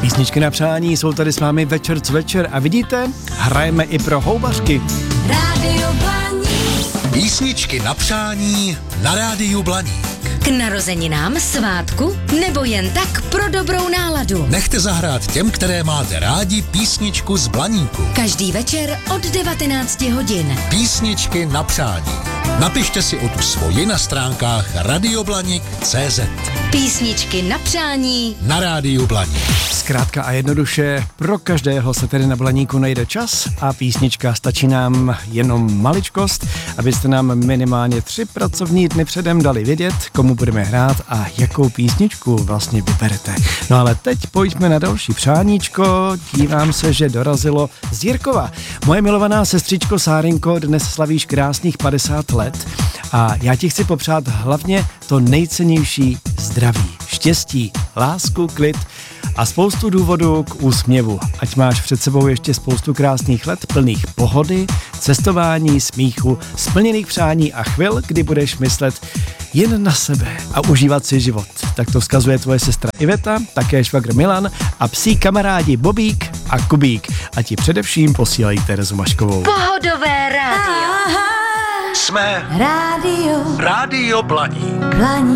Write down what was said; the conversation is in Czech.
Písničky na přání jsou tady s vámi večer co večer a vidíte, hrajeme i pro houbařky. Rádio Blaník. Písničky na přání na Rádiu Blaník. K narozeninám, svátku nebo jen tak pro dobrou náladu. Nechte zahrát těm, které máte rádi, písničku z Blaníku. Každý večer od 19 hodin. Písničky na přání. Napište si o tu svoji na stránkách radioblanik.cz. Písničky na přání Na Rádiu Blaník. Zkrátka a jednoduše, pro každého se tedy na Blaníku najde čas a písnička, stačí nám jenom maličkost, abyste nám minimálně 3 pracovní dny předem dali vědět, komu budeme hrát a jakou písničku vlastně vyberete. No ale teď pojďme na další přáníčko, dívám se, že dorazilo z Jirkova. Moje milovaná sestřičko Sárinko, dnes slavíš krásných 50 let a já ti chci popřát hlavně to nejcennější: zdraví, štěstí, lásku, klid a spoustu důvodů k úsměvu. Ať máš před sebou ještě spoustu krásných let plných pohody, cestování, smíchu, splněných přání a chvil, kdy budeš myslet jen na sebe a užívat si život. Tak to vzkazuje tvoje sestra Iveta, také švagr Milan a psí kamarádi Bobík a Kubík. A ti především posílají Terezu Maškovou. Pohodové rádio. Jsme Rádio Rádio Blaník. Blaník.